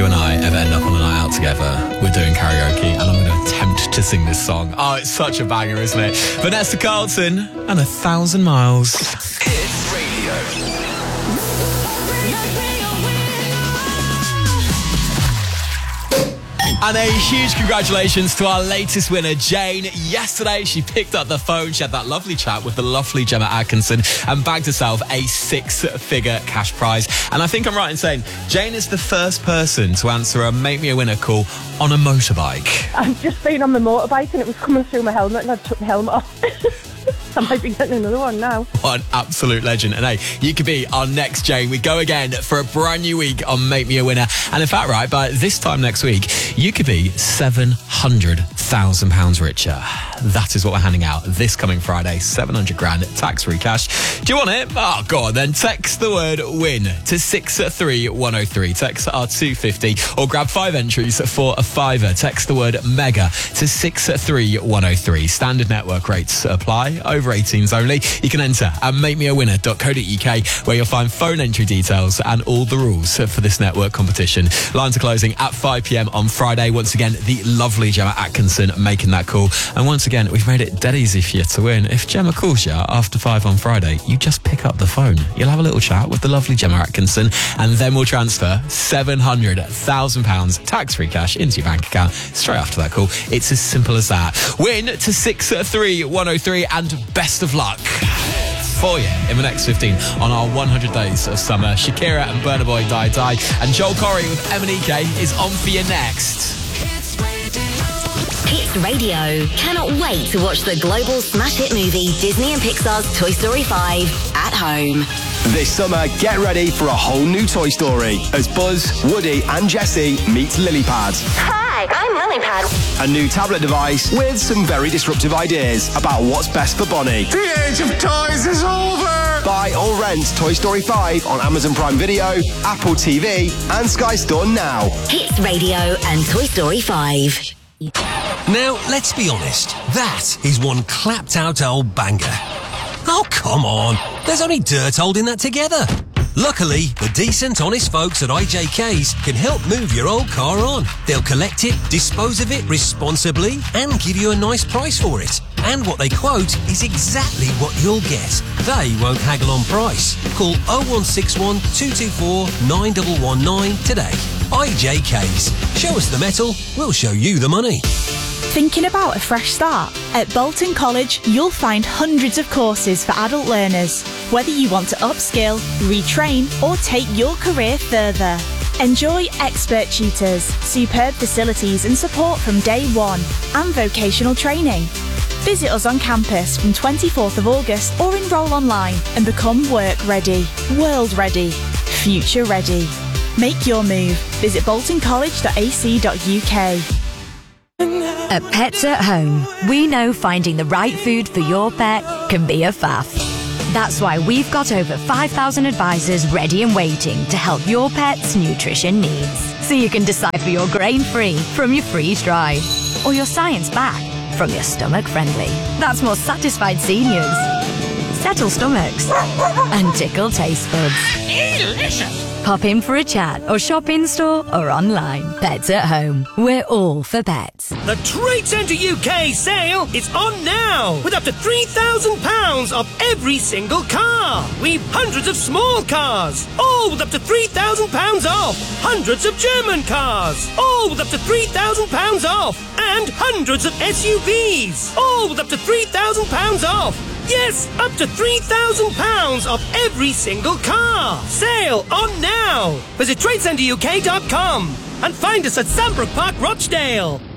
you and I ever end up on a night out together, we're doing karaoke and I'm going to attempt to sing this song. Oh, it's such a banger, isn't it? Vanessa Carlton and 1,000 Miles. Hits Radio. And a huge congratulations to our latest winner, Jane. Yesterday, she picked up the phone. She had that lovely chat with the lovely Gemma Atkinson and bagged herself a 6-figure cash prize. And I think I'm right in saying Jane is the first person to answer a Make Me a Winner call on a motorbike. I've just been on the motorbike and it was coming through my helmet and I took my helmet off. I might be getting another one now. What an absolute legend. And hey, you could be our next Jane. We go again for a brand new week on Make Me a Winner. And in fact, right, by this time next week, you could be £700,000 richer. That is what we're handing out this coming Friday. 700 grand tax-free cash. Do you want it? Oh, go on then. Text the word WIN to 63103. Text R250 or grab 5 entries for a £5. Text the word MEGA to 63103. Standard network rates apply. Over 18s only. You can enter at makemeawinner.co.uk where you'll find phone entry details and all the rules for this network competition. Lines are closing at 5 p.m. on Friday. Once again, the lovely Gemma Atkinson making that call. And once again, we've made it dead easy for you to win. If Gemma calls you after 5 on Friday, you just pick up the phone. You'll have a little chat with the lovely Gemma Atkinson and then we'll transfer £700,000 tax-free cash into your bank account straight after that call. It's as simple as that. Win to 63103 and best of luck for you in the next 15 on our 100 Days of Summer. Shakira and Burna Boy Die Die and Joel Corey with M&EK is on for you next. Hits Radio. Cannot wait to watch the global smash hit movie Disney and Pixar's Toy Story 5 at home. This summer, get ready for a whole new Toy Story as Buzz, Woody and Jessie meet Lilypad. Hi, I'm Lilypad. A new tablet device with some very disruptive ideas about what's best for Bonnie. The age of toys is over! Buy or rent Toy Story 5 on Amazon Prime Video, Apple TV and Sky Store now. Hits Radio and Toy Story 5. Now, let's be honest, that is one clapped out old banger. Oh, come on, there's only dirt holding that together. Luckily, the decent, honest folks at IJK's can help move your old car on. They'll collect it, dispose of it responsibly, and give you a nice price for it. And what they quote is exactly what you'll get. They won't haggle on price. Call 0161 224 9119 today. IJK's. Show us the metal, we'll show you the money. Thinking about a fresh start? At Bolton College, you'll find hundreds of courses for adult learners. Whether you want to upskill, retrain, or take your career further. Enjoy expert tutors, superb facilities and support from day one, and vocational training. Visit us on campus from 24th of August or enrol online and become work ready, world ready, future ready. Make your move. Visit boltoncollege.ac.uk. At Pets at Home, we know finding the right food for your pet can be a faff. That's why we've got over 5,000 advisors ready and waiting to help your pet's nutrition needs. So you can decipher your grain-free from your freeze-dried, or your science-backed from your stomach-friendly. That's more satisfied seniors, settle stomachs, and tickle taste buds. Delicious! Pop in for a chat or shop in-store or online. Pets at Home. We're all for pets. The Trade Centre UK sale is on now with up to £3,000 off every single car. We've hundreds of small cars, all with up to £3,000 off. Hundreds of German cars, all with up to £3,000 off. And hundreds of SUVs, all with up to £3,000 off. Yes, up to £3,000 off every single car. Sale on now. Visit TradeCenterUK.com and find us at Sandbrook Park, Rochdale.